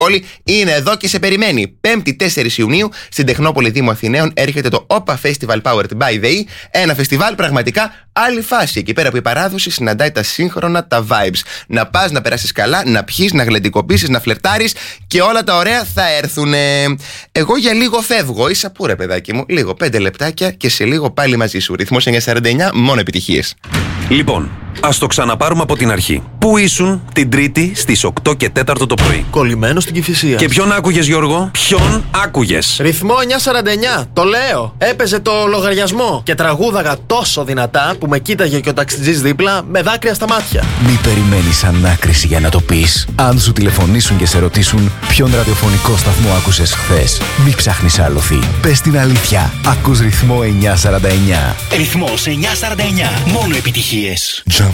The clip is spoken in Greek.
πόλη είναι εδώ και σε περιμένει. 5η 4 Ιουνίου στην Τεχνόπολη Δήμου Αθηναίων έρχεται το OPA Festival Powered by the E. Ένα φεστιβάλ πραγματικά άλλη φάση. Εκεί πέρα που η παράδοση συναντάει τα σύγχρονα, τα vibes. Να πας, να περάσεις καλά, να πιείς, να γλεντικοποιήσεις, να φλερτάρεις και όλα τα ωραία θα έρθουν. Εγώ για λίγο φεύγω. Ίσα που ρε παιδάκι μου. Λίγο, 5 λεπτάκια και σε λίγο πάλι μαζί σου. Ρυθμός 949, μόνο επιτυχίες. Λοιπόν, ας το ξαναπάρουμε από την αρχή. Πού ήσουν την Τρίτη στις 8 και 4 το πρωί? Κολλημένο στην Κηφισία. Και ποιον άκουγες, Γιώργο? Ποιον άκουγες? Ρυθμό 949, το λέω. Έπαιζε το λογαριασμό και τραγούδαγα τόσο δυνατά που με κοίταγε και ο ταξιτζής δίπλα με δάκρυα στα μάτια. Μη περιμένεις ανάκριση για να το πεις. Αν σου τηλεφωνήσουν και σε ρωτήσουν ποιον ραδιοφωνικό σταθμό άκουσες χθες, μη ψάχνεις άλοθη. Πες την αλήθεια. Ακούς Ρυθμό 949. Ρυθμός 949. Μόνο επιτυχίες.